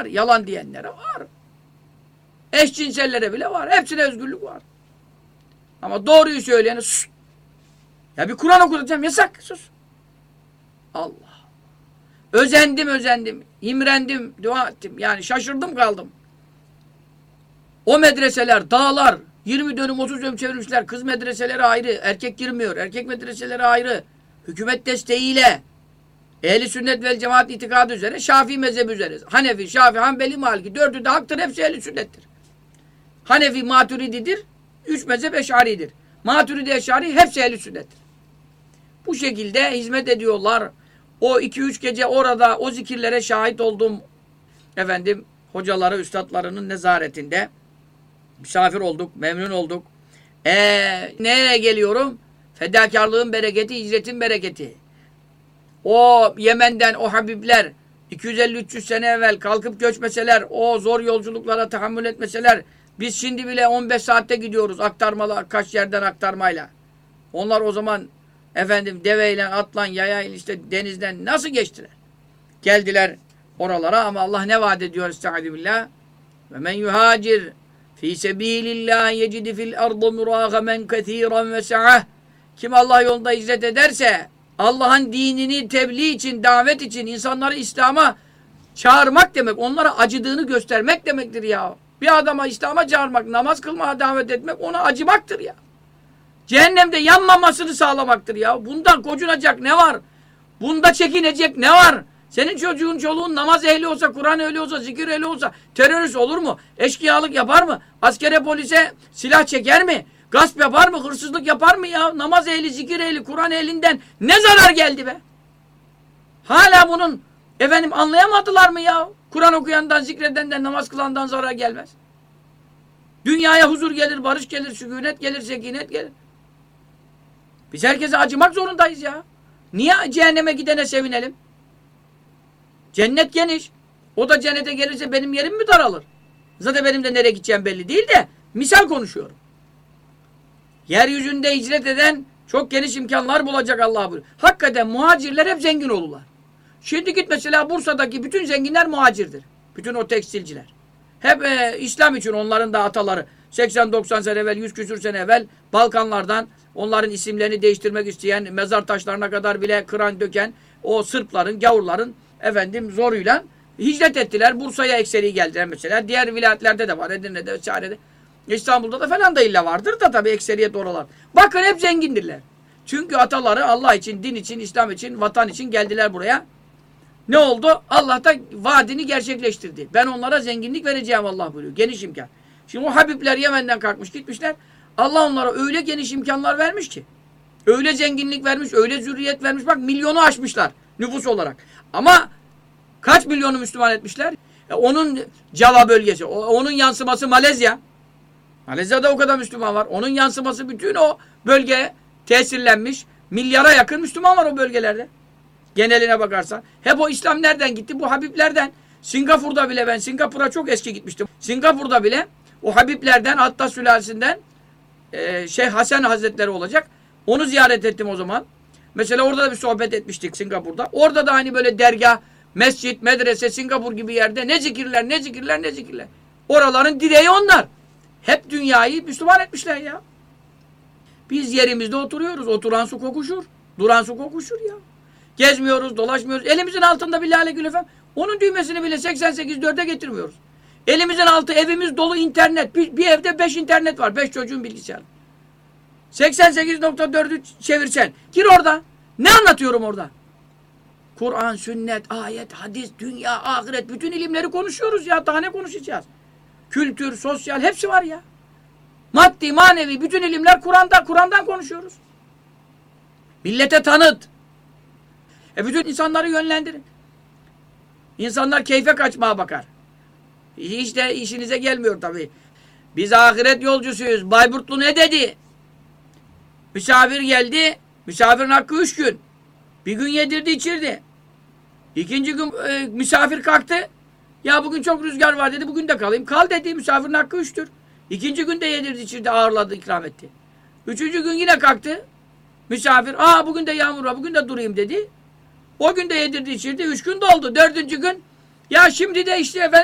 var, yalan diyenlere var. Eşcinsellere bile var. Hepsine özgürlük var. Ama doğruyu söyleyene sus. Ya bir Kur'an okuyacağım, yasak, sus. Allah. Özendim, imrendim, dua ettim. Yani şaşırdım kaldım. O medreseler, dağlar, 20 dönüm 30 dönüm çevirmişler. Kız medreseleri ayrı, erkek girmiyor. Erkek medreseleri ayrı. Hükümet desteğiyle Ehl-i Sünnet vel Cemaat itikadı üzere, Şafii mezhebi üzere. Hanefi, Şafii, Hanbeli, Maliki. Dördü de haktır, hepsi Ehl-i Sünnettir. Hanefi Maturididir, 3 mezhep Eş'aridir. Maturidi, Eş'ari hepsi Ehl-i Sünnettir. Bu şekilde hizmet ediyorlar. O 2-3 gece orada o zikirlere şahit oldum. Efendim, hocaları, üstadlarının nezaretinde misafir olduk, memnun olduk. Nereye geliyorum? Fedakarlığın bereketi, hicretin bereketi. O Yemen'den o Habibler 250-300 sene evvel kalkıp göçmeseler, o zor yolculuklara tahammül etmeseler, biz şimdi bile 15 saatte gidiyoruz aktarmalı, kaç yerden aktarmayla. Onlar o zaman efendim deveyle, atla, yayayla işte denizden nasıl geçtiler? Geldiler oralara ama Allah ne vaat ediyor? Estaizu billah. Ve men yuhacir fi sebilillah yecidi fil ardı muragamen kethiren ve sa'ah. Kim Allah yolunda hicret ederse, Allah'ın dinini tebliğ için, davet için, insanları İslam'a çağırmak demek, onlara acıdığını göstermek demektir ya. Bir adama İslam'a çağırmak, namaz kılmaya davet etmek, ona acımaktır ya. Cehennemde yanmamasını sağlamaktır ya. Bundan gocunacak ne var? Bunda çekinecek ne var? Senin çocuğun, çoluğun namaz ehli olsa, Kur'an ehli olsa, zikir ehli olsa terörist olur mu? Eşkıyalık yapar mı? Askere, polise silah çeker mi? Gasp yapar mı? Hırsızlık yapar mı ya? Namaz ehli, zikir ehli, Kur'an ehlinden ne zarar geldi be? Hala bunun efendim anlayamadılar mı ya? Kur'an okuyandan, zikredenden, namaz kılandan zarar gelmez. Dünyaya huzur gelir, barış gelir, sükunet gelir, sekinet gelir. Biz herkese acımak zorundayız ya. Niye cehenneme gidene sevinelim? Cennet geniş. O da cennete gelirse benim yerim mi daralır? Zaten benim de nereye gideceğim belli değil de misal konuşuyorum. Yeryüzünde hicret eden çok geniş imkanlar bulacak Allah buyuruyor. Hakikaten muhacirler hep zengin olurlar. Şimdi git mesela Bursa'daki bütün zenginler muhacirdir. Bütün o tekstilciler. Hep İslam için onların da ataları 80-90 sene evvel, 100 küsür sene evvel Balkanlardan onların isimlerini değiştirmek isteyen, mezar taşlarına kadar bile kıran döken o Sırpların, gavurların efendim zoruyla hicret ettiler. Bursa'ya ekseri geldiler mesela. Diğer vilayetlerde de var. Edirne'de vesairede. İstanbul'da da falan da illa vardır da tabii ekseriyet oralar. Bakın hep zengindirler. Çünkü ataları Allah için, din için, İslam için, vatan için geldiler buraya. Ne oldu? Allah da vaadini gerçekleştirdi. Ben onlara zenginlik vereceğim Allah buyuruyor. Geniş imkan. Şimdi o Habibler Yemen'den kalkmış gitmişler. Allah onlara öyle geniş imkanlar vermiş ki. Öyle zenginlik vermiş, öyle zürriyet vermiş. Bak milyonu aşmışlar nüfus olarak. Ama kaç milyonu Müslüman etmişler? Onun Java bölgesi, onun yansıması Malezya. Malezya'da o kadar Müslüman var. Onun yansıması bütün o bölgeye tesirlenmiş. Milyara yakın Müslüman var o bölgelerde. Geneline bakarsan. Hep o İslam nereden gitti? Bu Habiblerden. Singapur'da bile ben Singapur'a çok eski gitmiştim. Singapur'da bile o Habiblerden hatta sülalesinden Şeyh Hasan Hazretleri olacak. Onu ziyaret ettim o zaman. Mesela orada da bir sohbet etmiştik Singapur'da. Orada da hani böyle dergah, mescit, medrese, Singapur gibi yerde ne zikirler, ne zikirler, ne zikirler. Oraların direği onlar. Hep dünyayı Müslüman etmişler ya. Biz yerimizde oturuyoruz. Oturan su kokuşur. Duran su kokuşur ya. Gezmiyoruz, dolaşmıyoruz. Elimizin altında bir Lale Gül efendim. Onun düğmesini bile 88-4'e getirmiyoruz. Elimizin altı, evimiz dolu internet. Bir evde 5 internet var. 5 çocuğun bilgisayarı. 88.4'ü çevirsen. Gir orada. Ne anlatıyorum orada? Kur'an, sünnet, ayet, hadis, dünya, ahiret. Bütün ilimleri konuşuyoruz ya. Daha ne konuşacağız? Kültür, sosyal hepsi var ya. Maddi, manevi bütün ilimler Kur'an'da. Kur'an'dan konuşuyoruz. Millete tanıt. Bütün insanları yönlendirin. İnsanlar keyfe kaçmaya bakar. Hiç de işinize gelmiyor tabii. Biz ahiret yolcusuyuz. Bayburtlu ne dedi? Misafir geldi. Misafirin hakkı 3 gün. Bir gün yedirdi içirdi. İkinci gün misafir kalktı. Ya bugün çok rüzgar var dedi. Bugün de kalayım. Kal dedi. Misafirin hakkı 3'tür. İkinci gün de yedirdi içirdi. Ağırladı, ikram etti. Üçüncü gün yine kalktı. Misafir. Bugün de yağmur var. Bugün de durayım dedi. O gün de yedirdi içirdi. 3 gün doldu. 4. gün. Ya şimdi de işte efendim